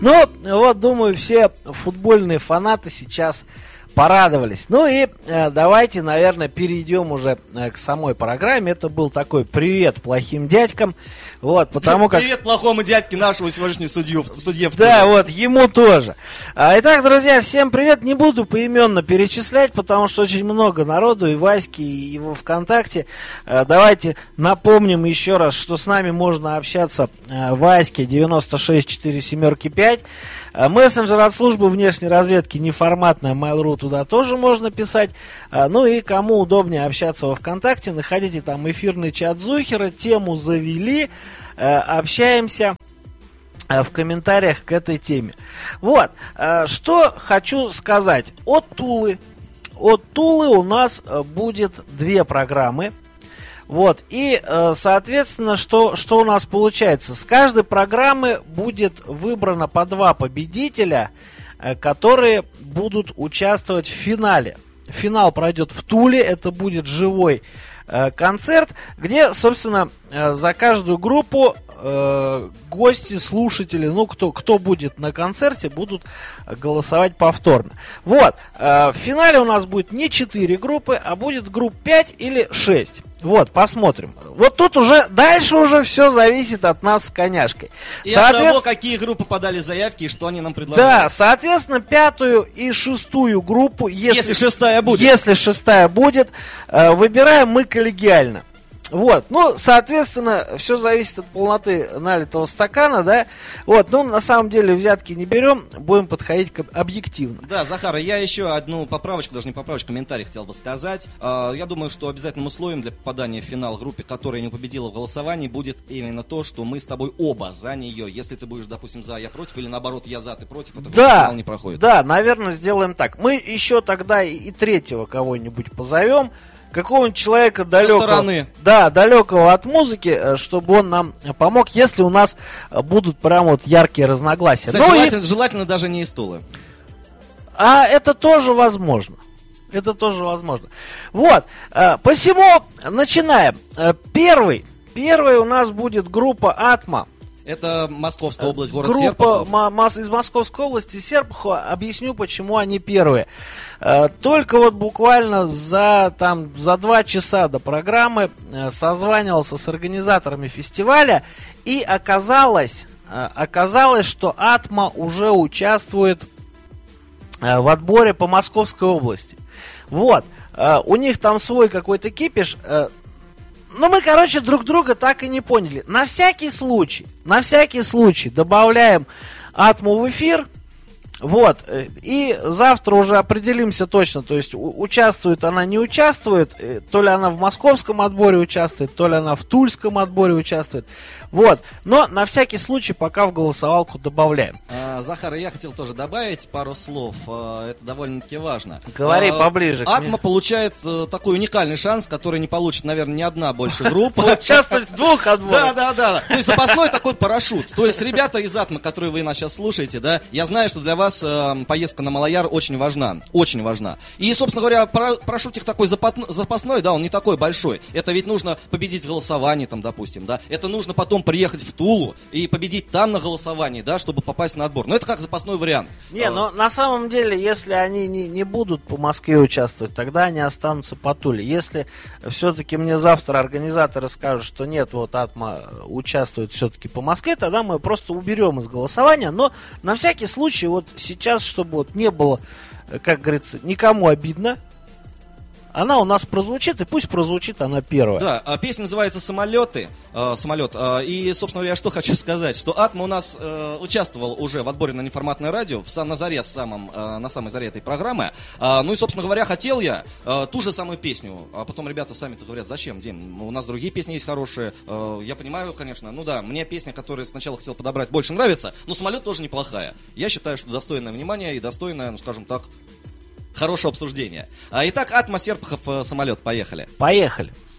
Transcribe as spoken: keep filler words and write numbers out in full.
Ну, вот, думаю, все футбольные фанаты сейчас порадовались. Ну и э, давайте, наверное, перейдем уже э, к самой программе. Это был такой привет плохим дядькам. Вот, потому как... Привет плохому дядьке нашего сегодняшнего судью, судье в Да, вот, ему тоже. А, итак, друзья, всем привет. Не буду поименно перечислять, потому что очень много народу, и Васьки, и во ВКонтакте. А, давайте напомним еще раз, что с нами можно общаться а, Ваське девяносто шесть четыре семерки пять. А, мессенджер от службы внешней разведки неформатная Mail.ru, туда тоже можно писать. А, ну и кому удобнее общаться во ВКонтакте, находите там эфирный чат Зухера, тему завели, а, общаемся в комментариях к этой теме. Вот, что хочу сказать. От Тулы. От Тулы у нас будет две программы. Вот, и, соответственно, что, что у нас получается? С каждой программы будет выбрано по два победителя, которые будут участвовать в финале. Финал пройдет в Туле, это будет живой концерт, где, собственно, за каждую группу э, гости, слушатели, ну, кто, кто будет на концерте, будут голосовать повторно. Вот, э, в финале у нас будет не четыре группы, а будет групп пять или шесть. Вот, посмотрим. Вот тут уже, дальше уже все зависит от нас с коняшкой. И от того, какие группы подали заявки и что они нам предлагают. Да, соответственно, пятую и шестую группу, если, если шестая будет, если шестая будет, э, выбираем мы коллегиально. Вот, ну, соответственно, все зависит от полноты налитого стакана, да. Вот, ну, на самом деле взятки не берем, будем подходить к объективно. Да, Захар, я еще одну поправочку, даже не поправочку, комментарий хотел бы сказать. Я думаю, что обязательным условием для попадания в финал группе, которая не победила в голосовании, будет именно то, что мы с тобой оба за нее. Если ты будешь, допустим, за, я против, или наоборот, я за, ты против, это да, финал не проходит. Да, наверное, сделаем так. Мы еще тогда и третьего кого-нибудь позовем. Какого-нибудь человека далекого, да, далекого от музыки, чтобы он нам помог, если у нас будут прям вот яркие разногласия. Кстати, ну желательно, и... желательно даже не из Тулы. А это тоже возможно. Это тоже возможно. Вот, посему начинаем. Первый, первый у нас будет группа Атма. Это Московская область, город Группа Серпухов. Группа из Московской области, Серпухова. Объясню, почему они первые. Только вот буквально за, там, за два часа до программы созванивался с организаторами фестиваля. И оказалось, оказалось, что Атма уже участвует в отборе по Московской области. Вот. У них там свой какой-то кипиш. Ну, мы, короче, друг друга так и не поняли. На всякий случай, на всякий случай добавляем Атму в эфир. Вот, и завтра уже определимся точно, то есть у- участвует она, не участвует, то ли она в московском отборе участвует, то ли она в тульском отборе участвует. Вот, но на всякий случай пока в голосовалку добавляем. А, Захар, я хотел тоже добавить пару слов, а, это довольно-таки важно. Говори а, поближе. Атма получает а, такой уникальный шанс, который не получит, наверное, ни одна больше группа. Участвовать в двух отборах. Да, да, да. То есть запасной такой парашют. То есть ребята из Атмы, которые вы нас сейчас слушаете, да, я знаю, что для вас поездка на Малояр очень важна, очень важна. И, собственно говоря, парашютик такой запасной, да, он не такой большой. Это ведь нужно победить в голосовании, там, допустим, да. Это нужно потом приехать в Тулу и победить там на голосовании, да, чтобы попасть на отбор. Но это как запасной вариант. Не, но на самом деле, если они не, не будут по Москве участвовать, тогда они останутся по Туле. Если все-таки мне завтра организаторы скажут, что нет, вот Атма участвует все-таки по Москве, тогда мы просто уберем из голосования. Но на всякий случай, вот сейчас, чтобы вот не было, как говорится, никому обидно, она у нас прозвучит, и пусть прозвучит она первая. Да, песня называется «Самолеты», э, «Самолет». Э, и, собственно говоря, что хочу сказать, что Атма у нас э, участвовал уже в отборе на неформатное радио, в, на заре самом, э, на самой заре этой программы. Э, ну и, собственно говоря, хотел я э, ту же самую песню. А потом ребята сами-то говорят: зачем, Дим, у нас другие песни есть хорошие. Э, я понимаю, конечно, ну да, мне песня, которую сначала хотел подобрать, больше нравится, но «Самолет» тоже неплохая. Я считаю, что достойное внимания и достойное, ну скажем так, хорошего обсуждения. Итак, Атма, Серпухов, «Самолет». Поехали. Поехали.